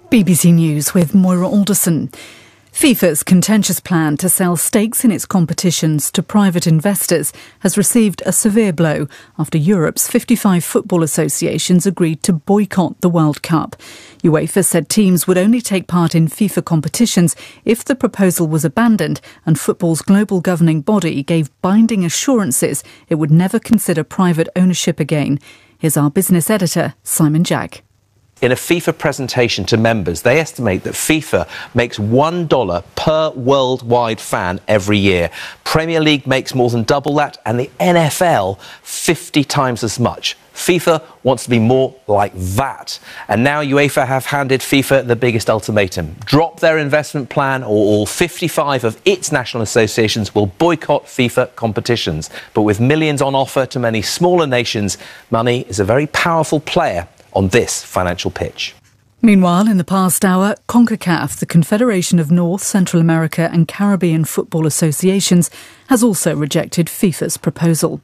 BBC News with Moira Alderson. FIFA's contentious plan to sell stakes in its competitions to private investors has received a severe blow after Europe's 55 football associations agreed to boycott the World Cup. UEFA said teams would only take part in FIFA competitions if the proposal was abandoned and football's global governing body gave binding assurances it would never consider private ownership again. Here's our business editor, Simon Jack. In a FIFA presentation to members, they estimate that FIFA makes $1 per worldwide fan every year. Premier League makes more than double that, and the NFL 50 times as much. FIFA wants to be more like that. And now UEFA have handed FIFA the biggest ultimatum. Drop their investment plan or all 55 of its national associations will boycott FIFA competitions. But with millions on offer to many smaller nations, money is a very powerful player on this financial pitch. Meanwhile, in the past hour, CONCACAF, the Confederation of North, Central America and Caribbean Football Associations, has also rejected FIFA's proposal.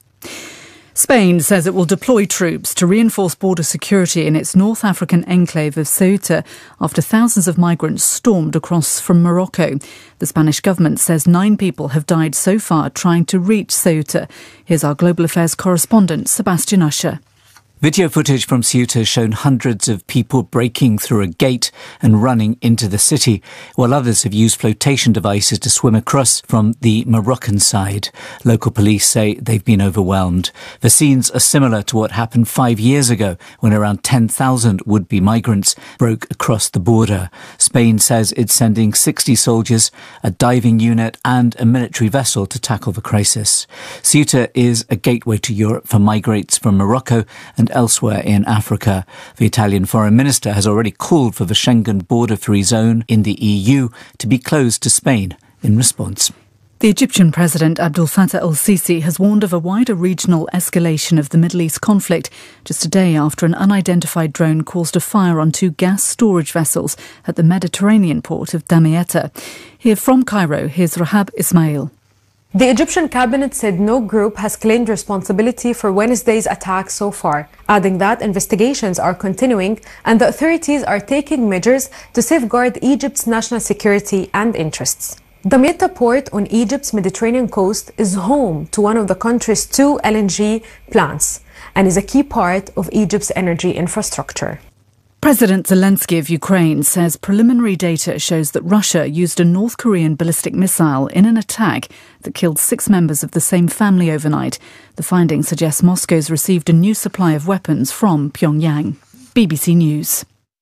Spain says it will deploy troops to reinforce border security in its North African enclave of Ceuta after thousands of migrants stormed across from Morocco. The Spanish government says 9 people have died so far trying to reach Ceuta. Here's our Global Affairs correspondent, Sebastian Usher. Video footage from Ceuta has shown hundreds of people breaking through a gate and running into the city, while others have used flotation devices to swim across from the Moroccan side. Local police say they've been overwhelmed. The scenes are similar to what happened 5 years ago when around 10,000 would-be migrants broke across the border. Spain says it's sending 60 soldiers, a diving unit and a military vessel to tackle the crisis. Ceuta is a gateway to Europe for migrants from Morocco and elsewhere in Africa. The Italian foreign minister has already called for the Schengen border-free zone in the EU to be closed to Spain in response. The Egyptian President Abdel Fattah el-Sisi has warned of a wider regional escalation of the Middle East conflict just a day after an unidentified drone caused a fire on 2 gas storage vessels at the Mediterranean port of Damietta. Here from Cairo, here's Rahab Ismail. The Egyptian cabinet said no group has claimed responsibility for Wednesday's attack so far, adding that investigations are continuing and the authorities are taking measures to safeguard Egypt's national security and interests. Damietta port on Egypt's Mediterranean coast is home to one of the country's 2 LNG plants and is a key part of Egypt's energy infrastructure. President Zelensky of Ukraine says preliminary data shows that Russia used a North Korean ballistic missile in an attack that killed 6 members of the same family overnight. The finding suggests Moscow's received a new supply of weapons from Pyongyang. BBC News.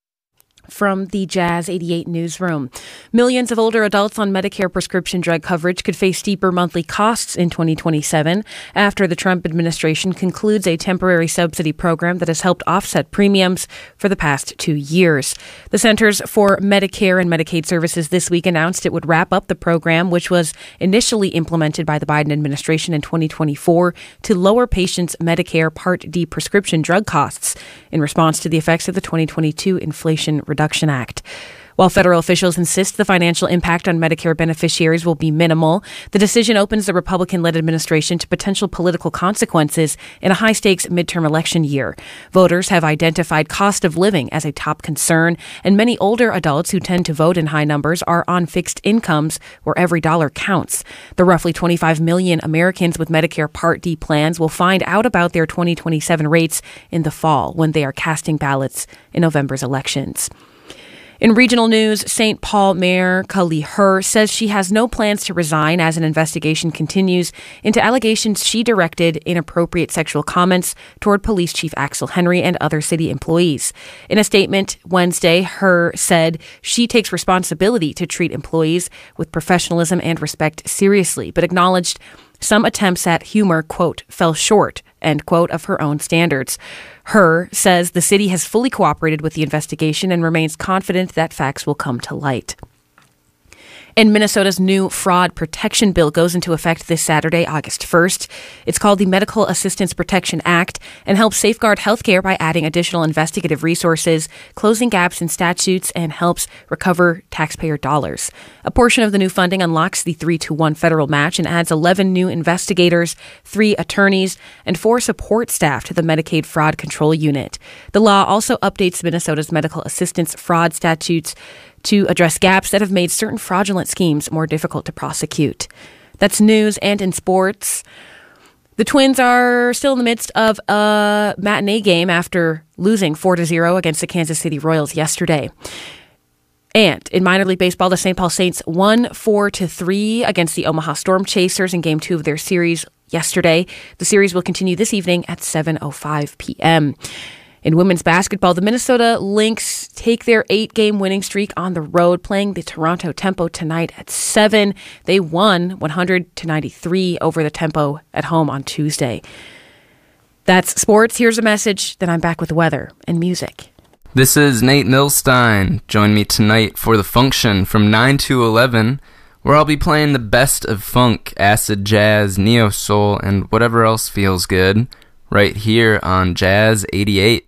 From the Jazz 88 newsroom. Millions of older adults on Medicare prescription drug coverage could face steeper monthly costs in 2027 after the Trump administration concludes a temporary subsidy program that has helped offset premiums for the past 2 years. The Centers for Medicare and Medicaid Services this week announced it would wrap up the program, which was initially implemented by the Biden administration in 2024 to lower patients' Medicare Part D prescription drug costs in response to the effects of the 2022 Inflation Reduction Act. While federal officials insist the financial impact on Medicare beneficiaries will be minimal, the decision opens the Republican-led administration to potential political consequences in a high-stakes midterm election year. Voters have identified cost of living as a top concern, and many older adults who tend to vote in high numbers are on fixed incomes where every dollar counts. The roughly 25 million Americans with Medicare Part D plans will find out about their 2027 rates in the fall when they are casting ballots in November's elections. In regional news, St. Paul Mayor Kali Her says she has no plans to resign as an investigation continues into allegations she directed inappropriate sexual comments toward Police Chief Axel Henry and other city employees. In a statement Wednesday, Her said she takes responsibility to treat employees with professionalism and respect seriously, but acknowledged some attempts at humor, quote, fell short, end quote, of her own standards. Her says the city has fully cooperated with the investigation and remains confident that facts will come to light. And Minnesota's new fraud protection bill goes into effect this Saturday, August 1st. It's called the Medical Assistance Protection Act and helps safeguard healthcare by adding additional investigative resources, closing gaps in statutes, and helps recover taxpayer dollars. A portion of the new funding unlocks the 3-to-1 federal match and adds 11 new investigators, 3 attorneys, and 4 support staff to the Medicaid Fraud Control Unit. The law also updates Minnesota's medical assistance fraud statutes to address gaps that have made certain fraudulent schemes more difficult to prosecute. That's news. And in sports, the Twins are still in the midst of a matinee game after losing 4-0 against the Kansas City Royals yesterday. And in minor league baseball, the St. Paul Saints won 4-3 against the Omaha Storm Chasers in Game 2 of their series yesterday. The series will continue this evening at 7:05 p.m. In women's basketball, the Minnesota Lynx take their 8-game winning streak on the road, playing the Toronto Tempo tonight at 7. They won 100-93 over the Tempo at home on Tuesday. That's sports. Here's a message. Then I'm back with weather and music. This is Nate Milstein. Join me tonight for The Function from 9 to 11, where I'll be playing the best of funk, acid jazz, neo-soul, and whatever else feels good, right here on Jazz 88.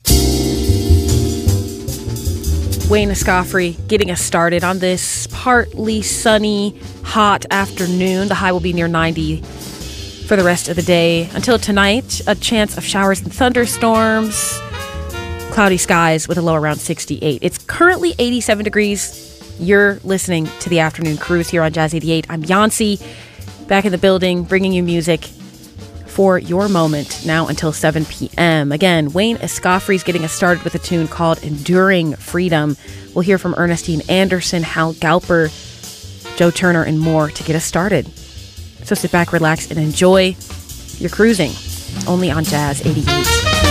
Wayne Escoffery getting us started on this partly sunny, hot afternoon. The high will be near 90 for the rest of the day. Until tonight, a chance of showers and thunderstorms. Cloudy skies with a low around 68. It's currently 87 degrees. You're listening to the Afternoon Cruise here on Jazz 88. I'm Yancy, back in the building, bringing you music for your moment now until 7 p.m. Again, Wayne Escoffery's getting us started with a tune called Enduring Freedom. We'll hear from Ernestine Anderson, Hal Galper, Joe Turner, and more to get us started. So sit back, relax, and enjoy your cruising only on Jazz 88.